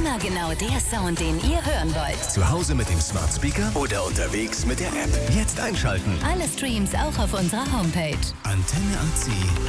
Immer genau der Sound, den ihr hören wollt. Zu Hause mit dem Smart Speaker oder unterwegs mit der App. Jetzt einschalten. Alle Streams auch auf unserer Homepage. Antenne AC.